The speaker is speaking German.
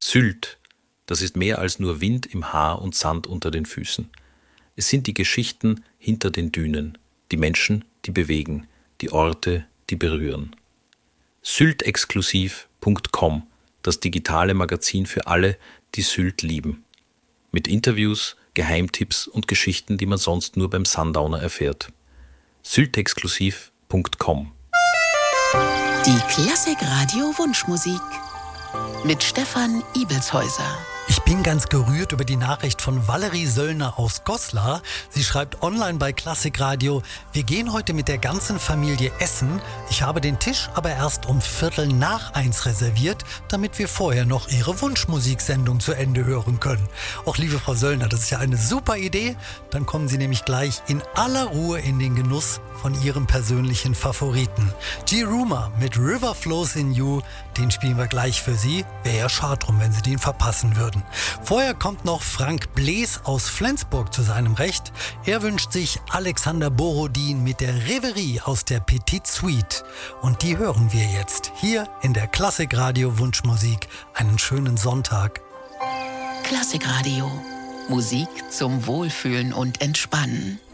Sylt, das ist mehr als nur Wind im Haar und Sand unter den Füßen. Es sind die Geschichten hinter den Dünen, die Menschen, die bewegen, die Orte, die berühren. Syltexklusiv.com, das digitale Magazin für alle, die Sylt lieben. Mit Interviews, Geheimtipps und Geschichten, die man sonst nur beim Sundowner erfährt. Syltexklusiv.com. Die Klassik-Radio Wunschmusik mit Stefan Ibelshäuser. Ich bin ganz gerührt über die Nachricht von Valerie Söllner aus Goslar. Sie schreibt online bei Klassikradio: Wir gehen heute mit der ganzen Familie essen. Ich habe den Tisch aber erst um 1:15 reserviert, damit wir vorher noch Ihre Wunschmusiksendung zu Ende hören können. Och, liebe Frau Söllner, das ist ja eine super Idee. Dann kommen Sie nämlich gleich in aller Ruhe in den Genuss von Ihrem persönlichen Favoriten. G-Rumer mit River Flows in You, den spielen wir gleich für Sie. Wäre ja schade drum, wenn Sie den verpassen würden. Vorher kommt noch Frank Blees aus Flensburg zu seinem Recht. Er wünscht sich Alexander Borodin mit der Reverie aus der Petite Suite. Und die hören wir jetzt hier in der Klassikradio Wunschmusik. Einen schönen Sonntag. Klassikradio. Musik zum Wohlfühlen und Entspannen.